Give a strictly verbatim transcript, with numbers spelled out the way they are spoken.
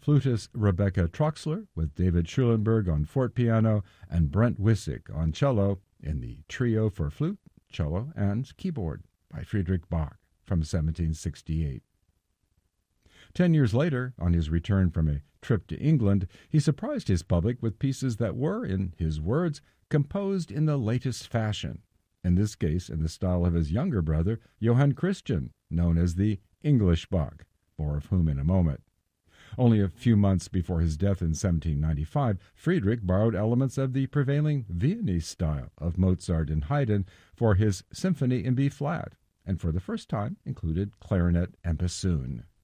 flutist Rebecca Troxler with David Schulenberg on fortepiano and Brent Wisick on cello in the Trio for Flute, Cello, and Keyboard by Friedrich Bach from seventeen sixty-eight. Ten years later, on his return from a trip to England, he surprised his public with pieces that were, in his words, composed in the latest fashion, in this case in the style of his younger brother, Johann Christian, known as the English Bach, more of whom in a moment. Only a few months before his death in seventeen ninety-five, Friedrich borrowed elements of the prevailing Viennese style of Mozart and Haydn for his symphony in B-flat, and for the first time included clarinet and bassoon.